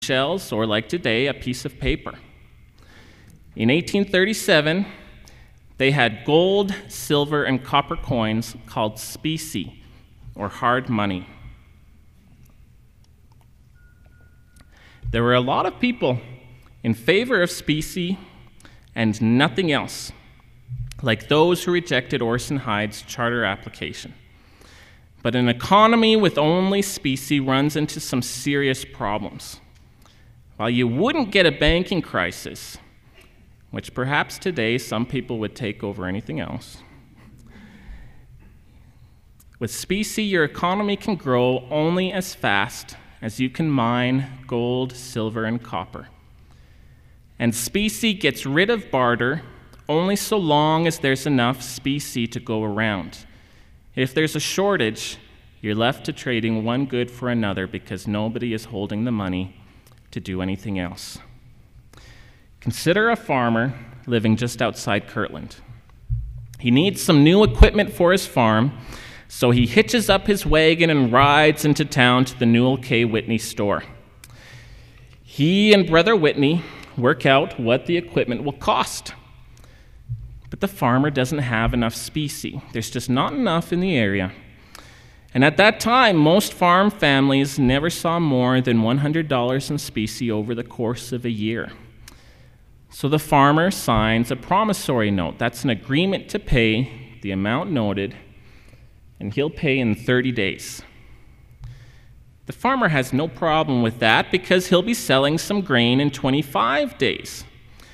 shells, or like today, a piece of paper. In 1837, they had gold, silver, and copper coins called specie, or hard money. There were a lot of people in favor of specie and nothing else, like those who rejected Orson Hyde's charter application. But an economy with only specie runs into some serious problems. While you wouldn't get a banking crisis, which perhaps today some people would take over anything else, with specie, your economy can grow only as fast as you can mine gold, silver, and copper. And specie gets rid of barter only so long as there's enough specie to go around. If there's a shortage, you're left to trading one good for another because nobody is holding the money to do anything else. Consider a farmer living just outside Kirtland. He needs some new equipment for his farm, so he hitches up his wagon and rides into town to the Newell K. Whitney store. He and Brother Whitney work out what the equipment will cost. But the farmer doesn't have enough specie. There's just not enough in the area. And at that time, most farm families never saw more than $100 in specie over the course of a year. So the farmer signs a promissory note. That's an agreement to pay the amount noted, and he'll pay in 30 days. The farmer has no problem with that because he'll be selling some grain in 25 days.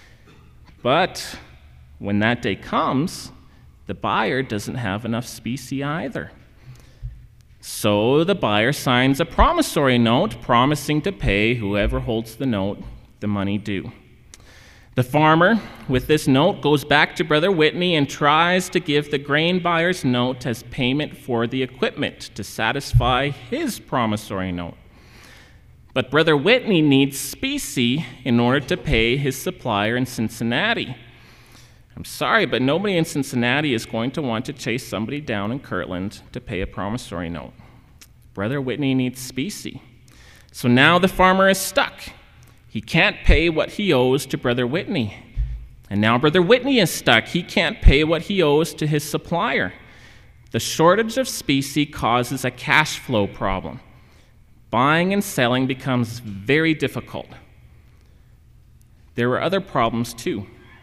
But when that day comes, the buyer doesn't have enough specie either. So the buyer signs a promissory note promising to pay whoever holds the note the money due. The farmer, with this note, goes back to Brother Whitney and tries to give the grain buyer's note as payment for the equipment to satisfy his promissory note. But Brother Whitney needs specie in order to pay his supplier in Cincinnati. I'm sorry, but nobody in Cincinnati is going to want to chase somebody down in Kirtland to pay a promissory note. Brother Whitney needs specie. So now the farmer is stuck. He can't pay what he owes to Brother Whitney. And now Brother Whitney is stuck. He can't pay what he owes to his supplier. The shortage of specie causes a cash flow problem. Buying and selling becomes very difficult. There were other problems too.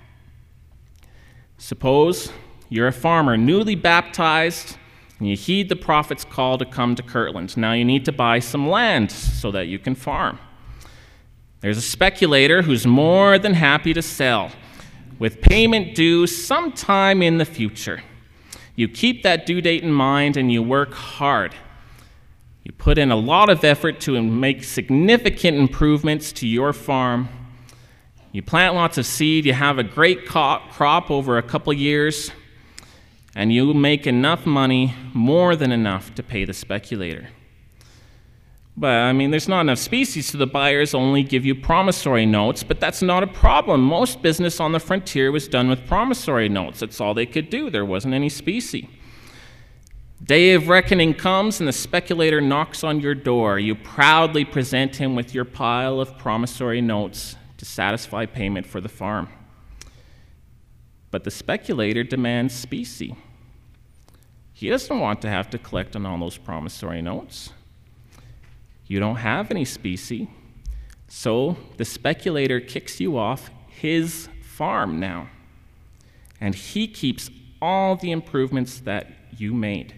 Suppose you're a farmer, newly baptized, and you heed the prophet's call to come to Kirtland. Now you need to buy some land so that you can farm. There's a speculator who's more than happy to sell, with payment due sometime in the future. You keep that due date in mind and you work hard. You put in a lot of effort to make significant improvements to your farm. You plant lots of seed, you have a great crop over a couple years, and you make enough money, more than enough, to pay the speculator. But, there's not enough specie, so the buyers only give you promissory notes, but that's not a problem. Most business on the frontier was done with promissory notes. That's all they could do. There wasn't any specie. Day of reckoning comes, and the speculator knocks on your door. You proudly present him with your pile of promissory notes to satisfy payment for the farm. But the speculator demands specie. He doesn't want to have to collect on all those promissory notes. You don't have any specie, so the speculator kicks you off his farm now, and he keeps all the improvements that you made.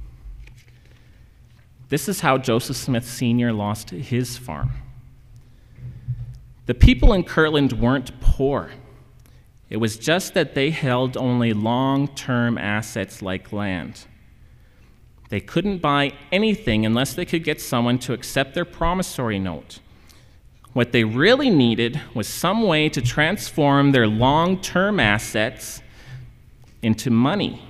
This is how Joseph Smith Sr. lost his farm. The people in Kirtland weren't poor. It was just that they held only long-term assets like land. They couldn't buy anything unless they could get someone to accept their promissory note. What they really needed was some way to transform their long-term assets into money.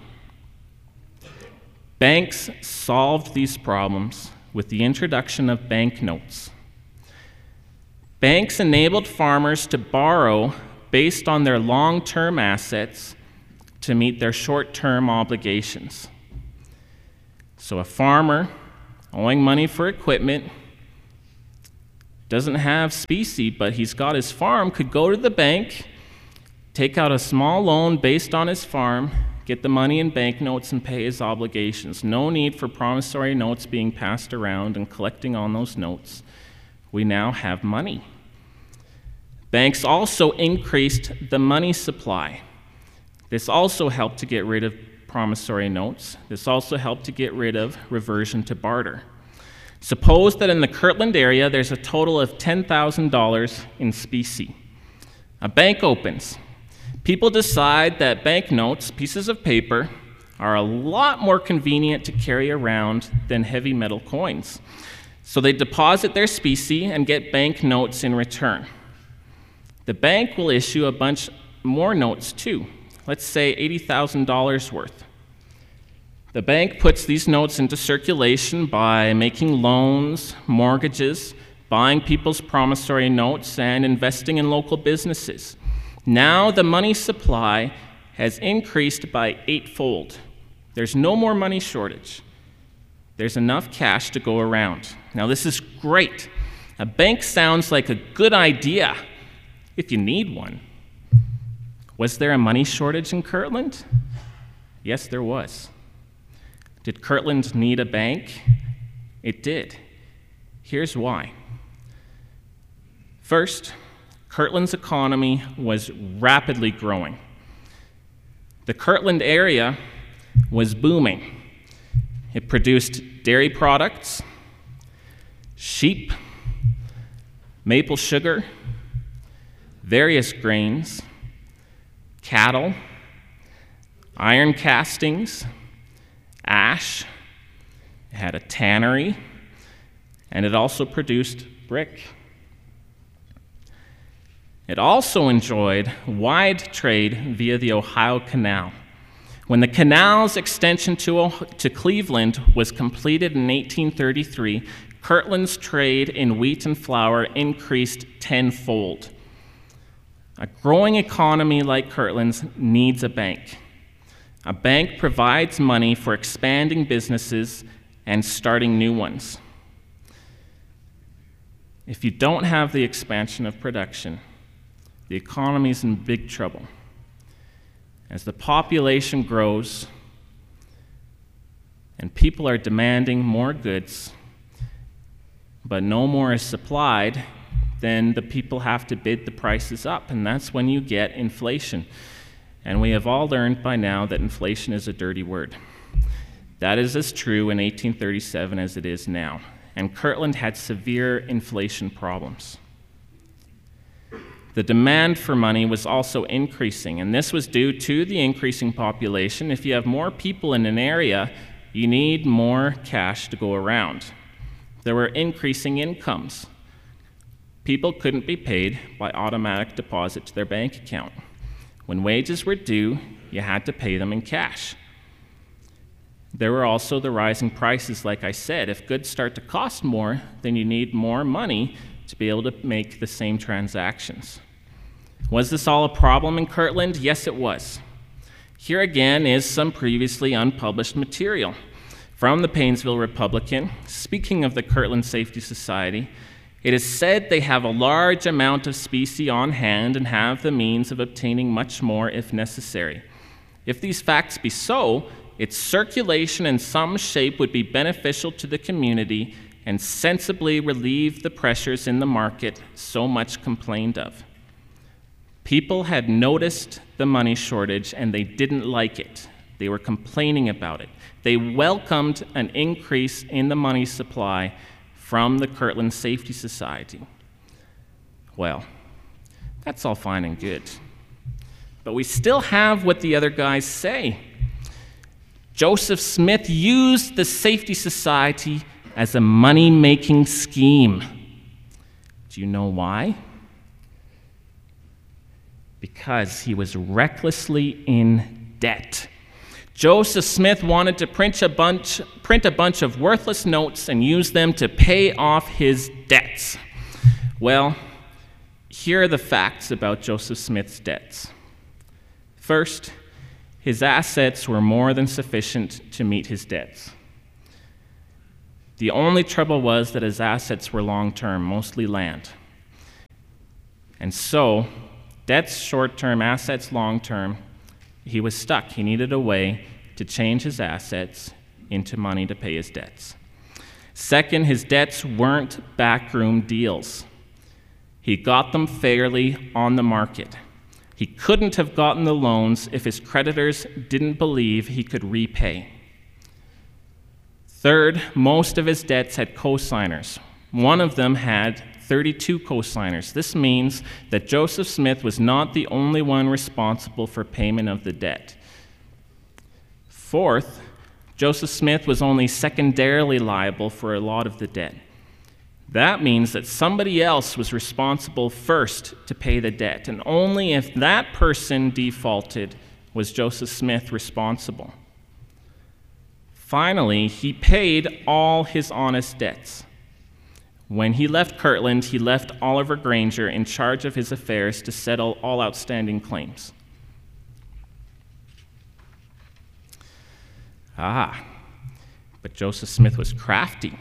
Banks solved these problems with the introduction of banknotes. Banks enabled farmers to borrow based on their long-term assets to meet their short-term obligations. So a farmer owing money for equipment doesn't have specie, but he's got his farm, could go to the bank, take out a small loan based on his farm, get the money in banknotes, and pay his obligations. No need for promissory notes being passed around and collecting on those notes. We now have money. Banks also increased the money supply. This also helped to get rid of promissory notes. This also helped to get rid of reversion to barter. Suppose that in the Kirtland area there's a total of $10,000 in specie. A bank opens. People decide that banknotes, pieces of paper, are a lot more convenient to carry around than heavy metal coins. So they deposit their specie and get banknotes in return. The bank will issue a bunch more notes too, let's say $80,000 worth. The bank puts these notes into circulation by making loans, mortgages, buying people's promissory notes, and investing in local businesses. Now the money supply has increased by 8-fold. There's no more money shortage. There's enough cash to go around. Now this is great. A bank sounds like a good idea if you need one. Was there a money shortage in Kirtland? Yes, there was. Did Kirtland need a bank? It did. Here's why. First, Kirtland's economy was rapidly growing. The Kirtland area was booming. It produced dairy products, sheep, maple sugar, various grains, cattle, iron castings, ash. It had a tannery, and it also produced brick. It also enjoyed wide trade via the Ohio Canal. When the canal's extension to Cleveland was completed in 1833, Kirtland's trade in wheat and flour increased tenfold. A growing economy like Kirtland's needs a bank. A bank provides money for expanding businesses and starting new ones. If you don't have the expansion of production, the economy is in big trouble. As the population grows and people are demanding more goods, but no more is supplied, then the people have to bid the prices up, and that's when you get inflation. And we have all learned by now that inflation is a dirty word. That is as true in 1837 as it is now, and Kirtland had severe inflation problems. The demand for money was also increasing, and this was due to the increasing population. If you have more people in an area, you need more cash to go around. There were increasing incomes. People couldn't be paid by automatic deposit to their bank account. When wages were due, you had to pay them in cash. There were also the rising prices, like I said. If goods start to cost more, then you need more money to be able to make the same transactions. Was this all a problem in Kirtland? Yes, it was. Here again is some previously unpublished material from the Painesville Republican. Speaking of the Kirtland Safety Society, it is said they have a large amount of specie on hand and have the means of obtaining much more if necessary. If these facts be so, its circulation in some shape would be beneficial to the community and sensibly relieve the pressures in the market so much complained of. People had noticed the money shortage and they didn't like it. They were complaining about it. They welcomed an increase in the money supply from the Kirtland Safety Society. Well, that's all fine and good. But we still have what the other guys say. Joseph Smith used the Safety Society as a money-making scheme. Do you know why? Because he was recklessly in debt. Joseph Smith wanted to print a bunch of worthless notes and use them to pay off his debts. Well, here are the facts about Joseph Smith's debts. First, his assets were more than sufficient to meet his debts. The only trouble was that his assets were long-term, mostly land. And so, debts short-term, assets long-term, he was stuck. He needed a way to change his assets into money to pay his debts. Second, his debts weren't backroom deals. He got them fairly on the market. He couldn't have gotten the loans if his creditors didn't believe he could repay. Third, most of his debts had cosigners. One of them had 32 cosigners. This means that Joseph Smith was not the only one responsible for payment of the debt. Fourth, Joseph Smith was only secondarily liable for a lot of the debt. That means that somebody else was responsible first to pay the debt, and only if that person defaulted was Joseph Smith responsible. Finally, he paid all his honest debts. When he left Kirtland, he left Oliver Granger in charge of his affairs to settle all outstanding claims. But Joseph Smith was crafty.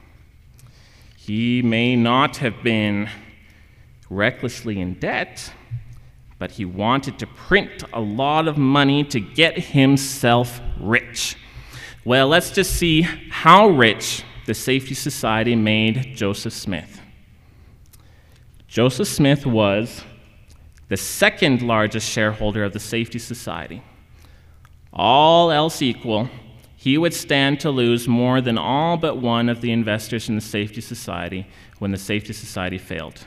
He may not have been recklessly in debt, but he wanted to print a lot of money to get himself rich. Well, let's just see how rich the Safety Society made Joseph Smith. Joseph Smith was the second largest shareholder of the Safety Society. All else equal, he would stand to lose more than all but one of the investors in the Safety Society when the Safety Society failed.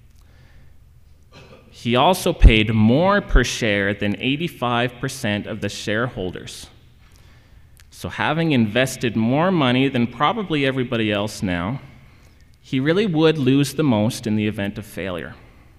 He also paid more per share than 85% of the shareholders. So having invested more money than probably everybody else now, he really would lose the most in the event of failure.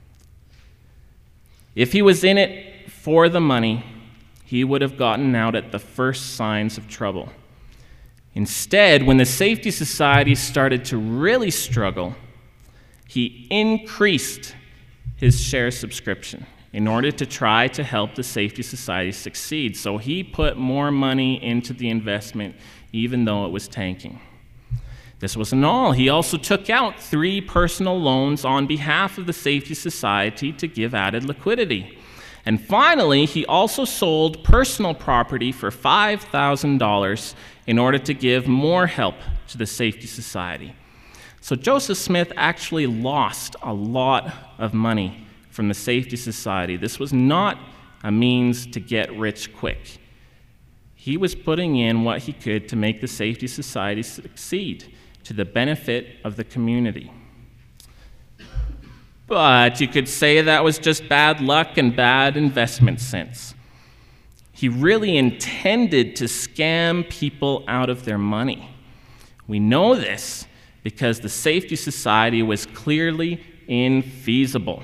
If he was in it for the money, he would have gotten out at the first signs of trouble. Instead, when the Safety Society started to really struggle, he increased his share subscription in order to try to help the Safety Society succeed. So he put more money into the investment even though it was tanking. This wasn't all. He also took out 3 personal loans on behalf of the Safety Society to give added liquidity. And finally, he also sold personal property for $5,000 in order to give more help to the Safety Society. So Joseph Smith actually lost a lot of money from the Safety Society. This was not a means to get rich quick. He was putting in what he could to make the Safety Society succeed to the benefit of the community. But you could say that was just bad luck and bad investment sense. He really intended to scam people out of their money. We know this because the Safety Society was clearly infeasible.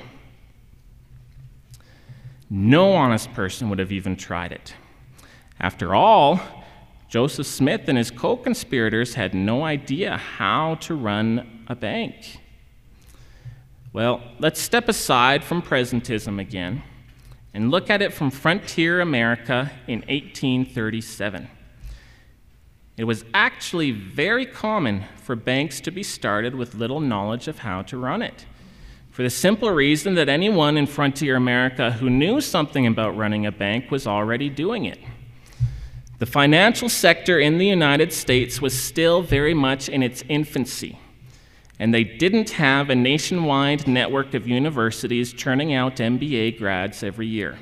No honest person would have even tried it. After all, Joseph Smith and his co-conspirators had no idea how to run a bank. Well, let's step aside from presentism again and look at it from frontier America in 1837. It was actually very common for banks to be started with little knowledge of how to run it, for the simple reason that anyone in frontier America who knew something about running a bank was already doing it. The financial sector in the United States was still very much in its infancy, and they didn't have a nationwide network of universities churning out MBA grads every year.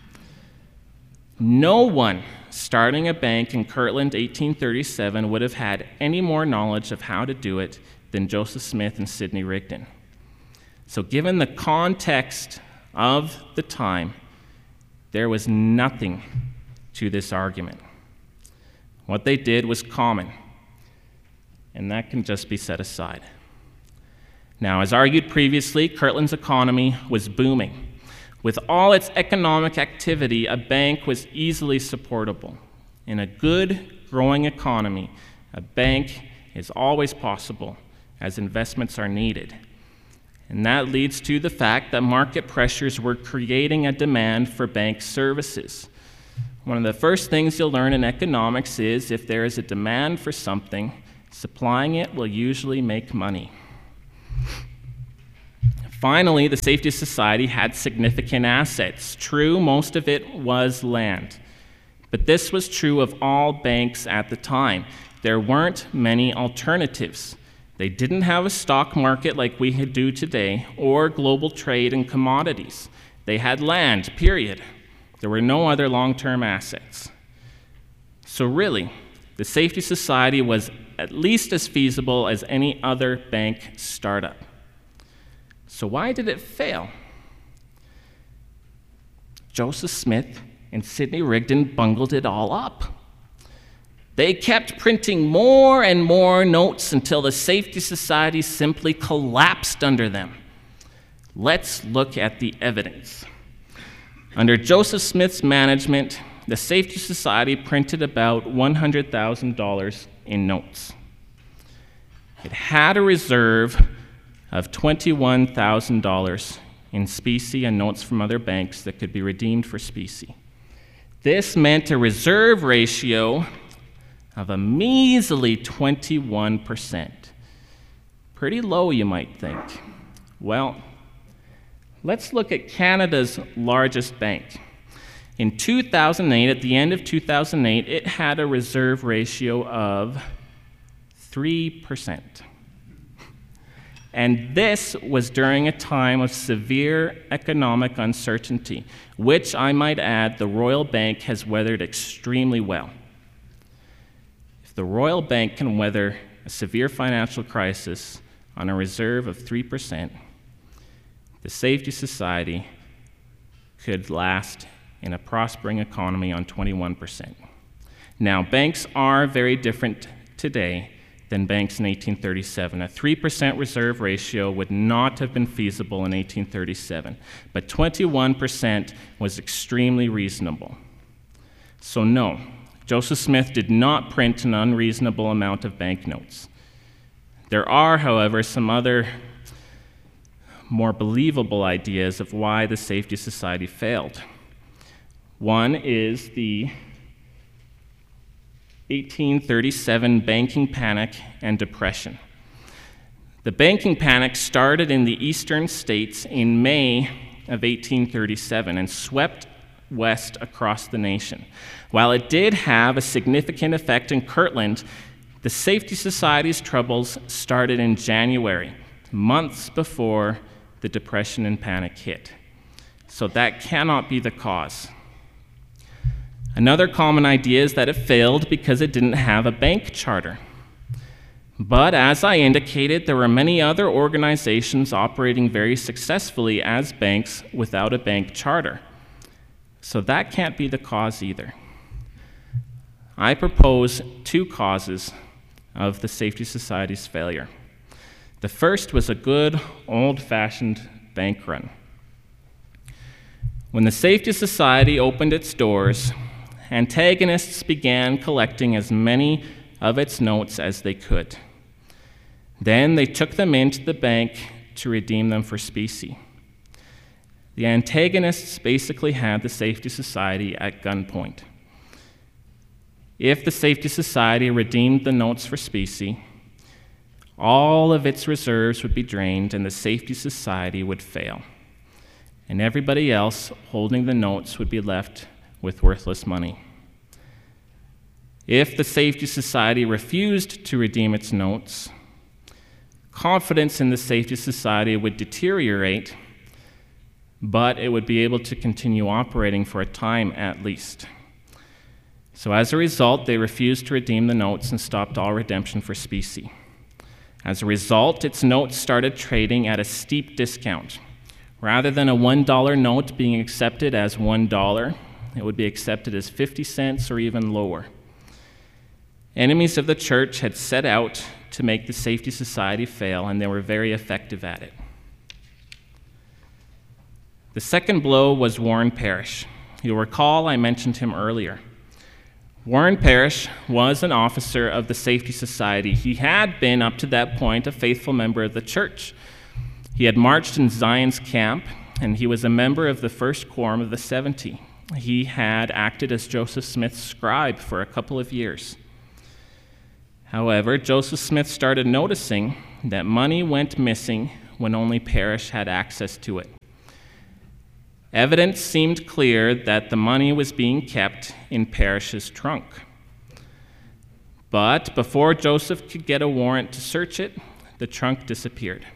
No one starting a bank in Kirtland 1837 would have had any more knowledge of how to do it than Joseph Smith and Sidney Rigdon. So given the context of the time, there was nothing to this argument. What they did was common, and that can just be set aside. Now, as argued previously, Kirtland's economy was booming. With all its economic activity, a bank was easily supportable. In a good, growing economy, a bank is always possible, as investments are needed. And that leads to the fact that market pressures were creating a demand for bank services. One of the first things you'll learn in economics is if there is a demand for something, Supplying it will usually make money. Finally, the Safety Society had significant assets. True, most of it was land. But this was true of all banks at the time. There weren't many alternatives. They didn't have a stock market like we do today, or global trade in commodities. They had land, period. There were no other long-term assets. So really, the Safety Society was at least as feasible as any other bank startup. So why did it fail? Joseph Smith and Sidney Rigdon bungled it all up. They kept printing more and more notes until the Safety Society simply collapsed under them. Let's look at the evidence. Under Joseph Smith's management, the Safety Society printed about $100,000 in notes. It had a reserve of $21,000 in specie and notes from other banks that could be redeemed for specie. This meant a reserve ratio of a measly 21%. Pretty low, you might think. Well, let's look at Canada's largest bank. In 2008, at the end of 2008, it had a reserve ratio of 3%. And this was during a time of severe economic uncertainty, which I might add the Royal Bank has weathered extremely well. If the Royal Bank can weather a severe financial crisis on a reserve of 3%, the Safety Society could last in a prospering economy on 21%. Now, banks are very different today than banks in 1837. A 3% reserve ratio would not have been feasible in 1837, but 21% was extremely reasonable. So no, Joseph Smith did not print an unreasonable amount of banknotes. There are, however, some other more believable ideas of why the Safety Society failed. One is the 1837 banking panic and depression. The banking panic started in the eastern states in May of 1837 and swept west across the nation. While it did have a significant effect in Kirtland, the Safety Society's troubles started in January, months before the depression and panic hit. So that cannot be the cause. Another common idea is that it failed because it didn't have a bank charter. But as I indicated, there were many other organizations operating very successfully as banks without a bank charter. So that can't be the cause either. I propose two causes of the Safety Society's failure. The first was a good, old-fashioned bank run. When the Safety Society opened its doors, antagonists began collecting as many of its notes as they could. Then they took them into the bank to redeem them for specie. The antagonists basically had the Safety Society at gunpoint. If the Safety Society redeemed the notes for specie, all of its reserves would be drained and the Safety Society would fail. And everybody else holding the notes would be left with worthless money. If the Safety Society refused to redeem its notes, confidence in the Safety Society would deteriorate, but it would be able to continue operating for a time at least. So as a result, they refused to redeem the notes and stopped all redemption for specie. As a result, its notes started trading at a steep discount. Rather than a $1 note being accepted as $1, it would be accepted as 50 cents or even lower. Enemies of the church had set out to make the Safety Society fail, and they were very effective at it. The second blow was Warren Parrish. You'll recall I mentioned him earlier. Warren Parrish was an officer of the Safety Society. He had been, up to that point, a faithful member of the church. He had marched in Zion's camp, and he was a member of the First Quorum of the 70. He had acted as Joseph Smith's scribe for a couple of years. However, Joseph Smith started noticing that money went missing when only Parrish had access to it. Evidence seemed clear that the money was being kept in Parrish's trunk. But before Joseph could get a warrant to search it, the trunk disappeared.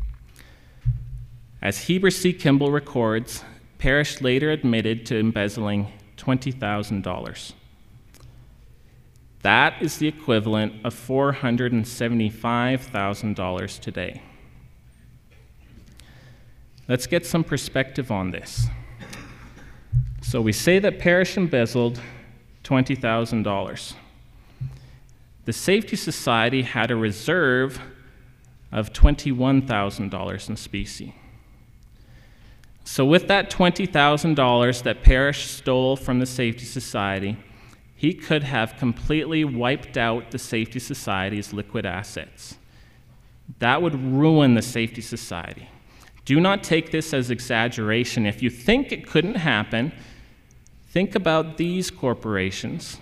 As Heber C. Kimball records, Parrish later admitted to embezzling $20,000. That is the equivalent of $475,000 today. Let's get some perspective on this. So we say that Parrish embezzled $20,000. The Safety Society had a reserve of $21,000 in specie. So with that $20,000 that Parrish stole from the Safety Society, he could have completely wiped out the Safety Society's liquid assets. That would ruin the Safety Society. Do not take this as exaggeration. If you think it couldn't happen, think about these corporations,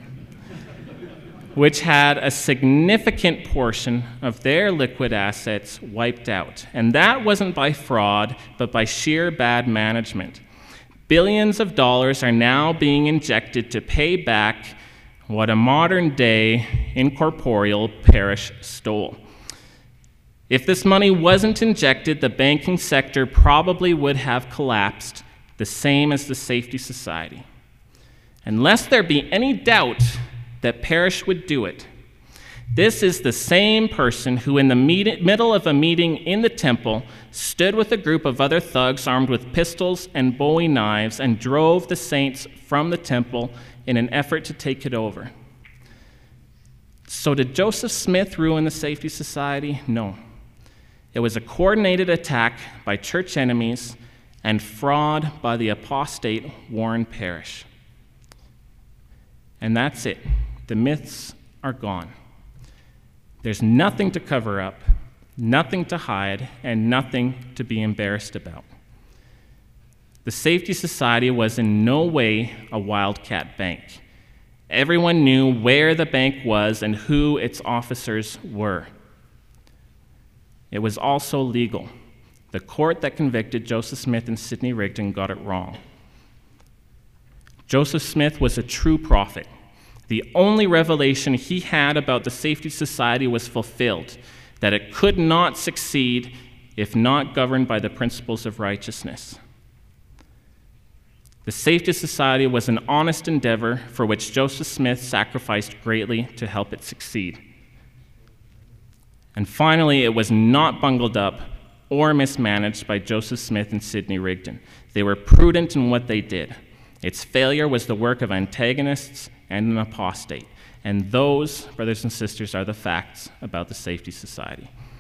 which had a significant portion of their liquid assets wiped out. And that wasn't by fraud, but by sheer bad management. Billions of dollars are now being injected to pay back what a modern-day incorporeal Parrish stole. If this money wasn't injected, the banking sector probably would have collapsed, the same as the Safety Society. And lest there be any doubt that Parrish would do it, this is the same person who, in the middle of a meeting in the temple, stood with a group of other thugs armed with pistols and Bowie knives and drove the saints from the temple in an effort to take it over. So did Joseph Smith ruin the Safety Society? No. It was a coordinated attack by church enemies and fraud by the apostate Warren Parrish. And that's it. The myths are gone. There's nothing to cover up, nothing to hide, and nothing to be embarrassed about. The Safety Society was in no way a wildcat bank. Everyone knew where the bank was and who its officers were. It was also legal. The court that convicted Joseph Smith and Sidney Rigdon got it wrong. Joseph Smith was a true prophet. The only revelation he had about the Safety Society was fulfilled, that it could not succeed if not governed by the principles of righteousness. The Safety Society was an honest endeavor for which Joseph Smith sacrificed greatly to help it succeed. And finally, it was not bungled up or mismanaged by Joseph Smith and Sidney Rigdon. They were prudent in what they did. Its failure was the work of antagonists and an apostate. And those, brothers and sisters, are the facts about the Safety Society.